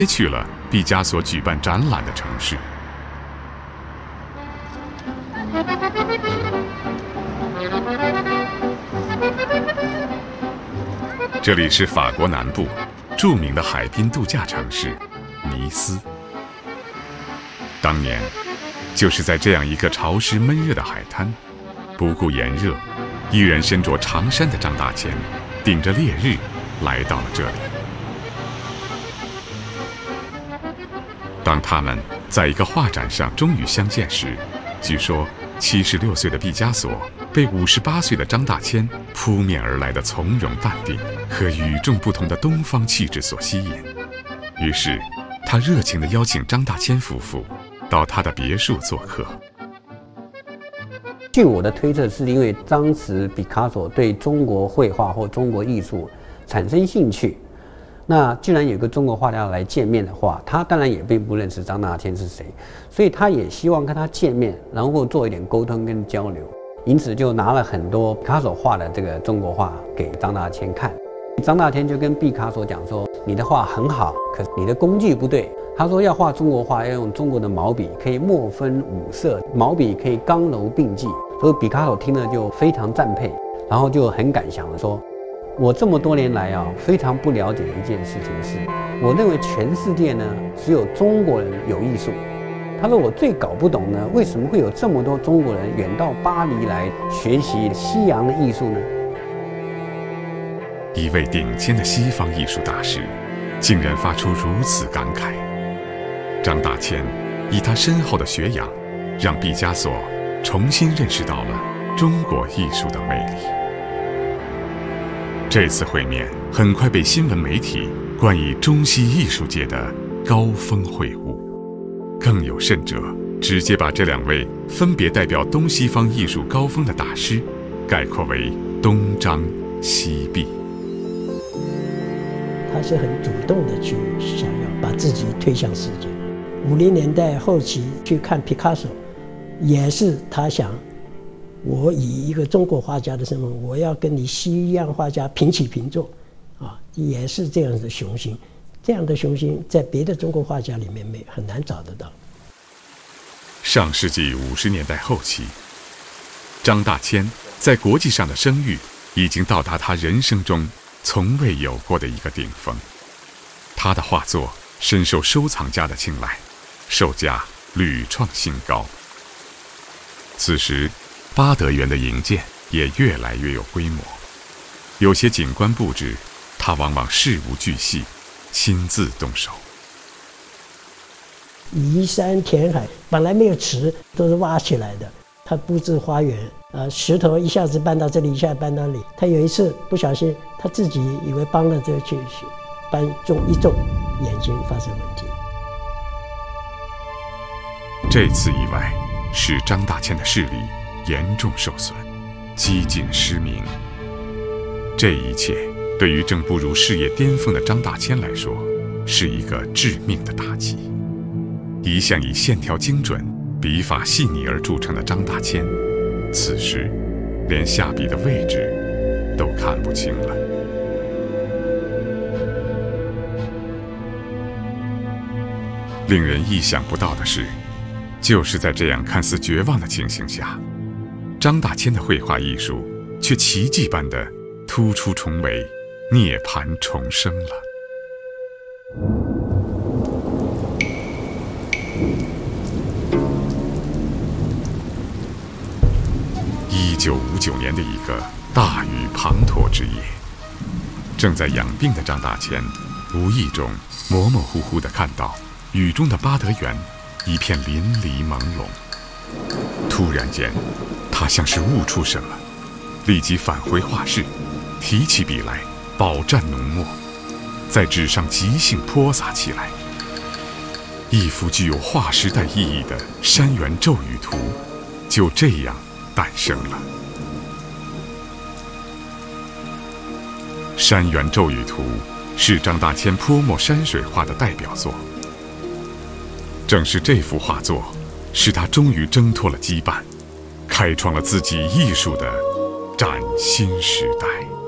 去了毕加索举办展览的城市。这里是法国南部著名的海滨度假城市尼斯。当年，就是在这样一个潮湿闷热的海滩，不顾炎热，依然身着长衫的张大千，顶着烈日来到了这里。当他们在一个画展上终于相见时，据说76岁的毕加索被58岁的张大千扑面而来的从容淡定和与众不同的东方气质所吸引，于是他热情地邀请张大千夫妇到他的别墅做客。 据我的推测，是因为当时毕卡索对中国绘画或中国艺术产生兴趣，那既然有个中国画家来见面的话，他当然也并不认识张大千是谁，所以他也希望跟他见面，然后做一点沟通跟交流，因此就拿了很多毕卡索画的这个中国画给张大千看。张大千就跟毕卡索讲说：“你的画很好，可是你的工具不对。”他说要画中国画要用中国的毛笔，可以墨分五色，毛笔可以刚柔并济。所以毕卡索听了就非常赞佩，然后就很感想的说：“我这么多年来啊，非常不了解的一件事情是，我认为全世界呢只有中国人有艺术。他说我最搞不懂呢，为什么会有这么多中国人远到巴黎来学习西洋的艺术呢？” 一位顶尖的西方艺术大师，竟然发出如此感慨。张大千以他深厚的学养，让毕加索重新认识到了中国艺术的魅力。这次会面很快被新闻媒体冠以中西艺术界的高峰会晤，更有甚者，直接把这两位分别代表东西方艺术高峰的大师概括为东张西毕。 他是很主动的去想要把自己推向世界。50年代后期去看毕卡索，也是他想，我以一个中国画家的身份，我要跟你西洋画家平起平坐，也是这样的雄心。这样的雄心在别的中国画家里面很难找得到。 上世纪50年代后期，张大千在国际上的声誉已经到达他人生中从未有过的一个顶峰。他的画作深受收藏家的青睐，售价屡创新高。此时巴德园的营建也越来越有规模，有些景观布置他往往事无巨细，亲自动手。 移山填海，本来没有池，都是挖起来的。他布置花园，石头一下子搬到这里，一下子搬到那里。他有一次不小心，他自己以为帮了这个去搬重一重，眼睛发生问题。 这次意外使张大千的视力严重受损，几近失明。这一切对于正步入事业巅峰的张大千来说，是一个致命的打击。一向以线条精准、笔法细腻而著称的张大千，此时连下笔的位置都看不清了。令人意想不到的是，就是在这样看似绝望的情形下，张大千的绘画艺术却奇迹般的突出重围，涅槃重生了。1959年的一个大雨滂沱之夜，正在养病的张大千无意中模模糊糊地看到雨中的巴德园一片淋漓朦胧。突然间，他像是悟出什么，立即返回画室，提起笔来饱蘸浓墨，在纸上即兴泼洒起来。一幅具有划时代意义的山园骤雨图就这样诞生了。山园骤雨图是张大千泼墨山水画的代表作。正是这幅画作，使他终于挣脱了羁绊，开创了自己艺术的崭新时代。